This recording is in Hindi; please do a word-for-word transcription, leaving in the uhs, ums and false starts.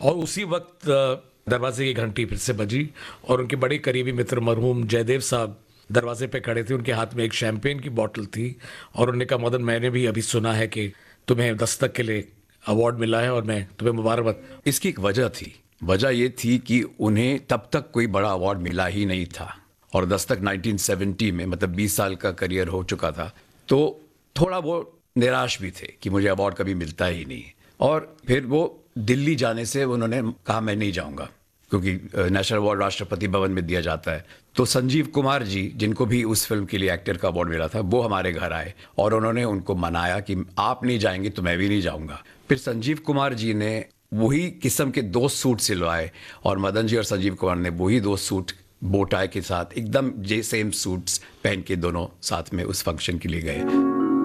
और उसी वक्त अ, दरवाजे की घंटी फिर से बजी और उनके बड़े करीबी मित्र मरहूम जयदेव साहब दरवाजे पे खड़े थे। उनके हाथ में एक शैंपेन की बोतल थी और उन्होंने कहा, मदन मैंने भी अभी सुना है कि तुम्हें दस्तक के लिए अवार्ड मिला है और मैं तुम्हें मुबारकबाद। इसकी एक वजह थी। वजह ये थी कि उन्हें तब तक कोई बड़ा अवार्ड मिला ही नहीं था और दस्तक उन्नीस सौ सत्तर में, मतलब बीस साल का करियर हो चुका था, तो थोड़ा वो निराश भी थे कि मुझे अवार्ड कभी मिलता ही नहीं। और फिर वो दिल्ली जाने से उन्होंने कहा मैं नहीं जाऊंगा, क्योंकि नेशनल अवार्ड राष्ट्रपति भवन में दिया जाता है। तो संजीव कुमार जी, जिनको भी उस फिल्म के लिए एक्टर का अवार्ड मिला था, वो हमारे घर आए और उन्होंने उनको मनाया कि आप नहीं जाएंगे तो मैं भी नहीं जाऊंगा। फिर संजीव कुमार जी ने वही किस्म के दो सूट सिलवाए और मदन जी और संजीव कुमार ने वही दो सूट बोटाई के साथ एकदम जे सेम सूट्स पहन के दोनों साथ में उस फंक्शन के लिए गए।